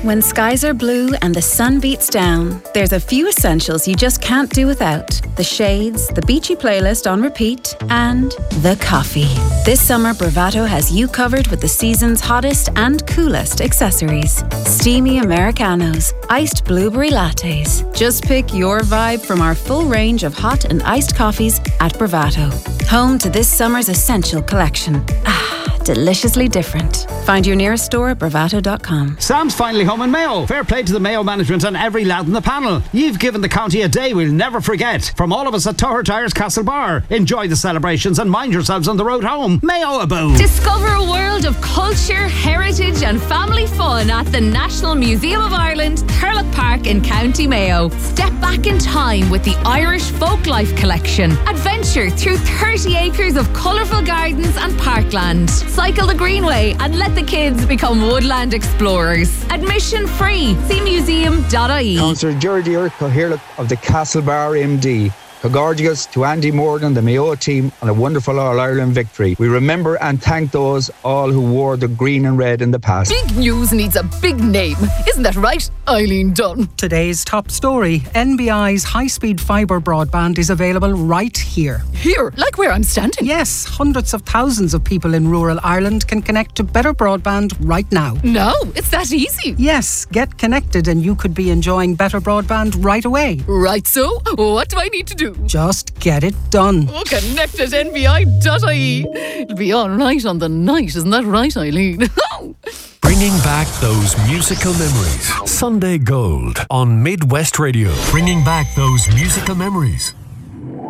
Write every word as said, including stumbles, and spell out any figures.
When skies are blue and the sun beats down, there's a few essentials you just can't do without. The shades, the beachy playlist on repeat, and the coffee. This summer, Bravado has you covered with the season's hottest and coolest accessories. Steamy Americanos, iced blueberry lattes. Just pick your vibe from our full range of hot and iced coffees at Bravado. Home to this summer's essential collection. Ah. Deliciously different. Find your nearest store at bravado dot com. Sam's finally home in Mayo. Fair play to the Mayo management and every lad in the panel. You've given the county a day we'll never forget. From all of us at Toher Tyres Castlebar, enjoy the celebrations and mind yourselves on the road home. Mayo abode. Discover a world of culture, heritage and family fun at the National Museum of Ireland, Thurlock Park in County Mayo. Step back in time with the Irish Folklife Collection. Adventure through thirty acres of colourful gardens and parkland. Cycle the Greenway and let the kids become woodland explorers. Admission free. See museum dot I E. Councillor Geordie Urco here of the Castlebar M D. Congratulations to Andy Morgan, the Mayo team, on a wonderful All-Ireland victory. We remember and thank those all who wore the green and red in the past. Big news needs a big name. Isn't that right, Eileen Dunn? Today's top story. N B I's high-speed fibre broadband is available right here. Here? Like where I'm standing? Yes, hundreds of thousands of people in rural Ireland can connect to better broadband right now. No, it's that easy. Yes, get connected and you could be enjoying better broadband right away. Right, so what do I need to do? Just get it done. Oh, connect at N B I dot I E. It'll be all right on the night, isn't that right, Eileen? Bringing back those musical memories. Sunday Gold on Midwest Radio. Bringing back those musical memories.